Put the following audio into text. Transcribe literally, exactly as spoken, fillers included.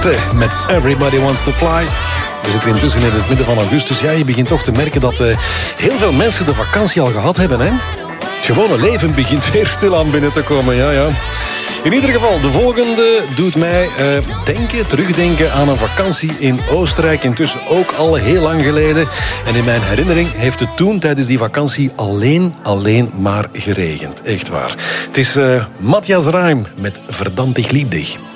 Met Everybody Wants to Fly. We zitten intussen in het midden van augustus. Ja, je begint toch te merken dat uh, heel veel mensen de vakantie al gehad hebben, hè? Het gewone leven begint weer stilaan binnen te komen, ja, ja. In ieder geval, de volgende doet mij uh, denken, terugdenken aan een vakantie in Oostenrijk. Intussen ook al heel lang geleden. En in mijn herinnering heeft het toen tijdens die vakantie alleen, alleen maar geregend. Echt waar. Het is uh, Matthias Reim met Verdammt, ich lieb dich.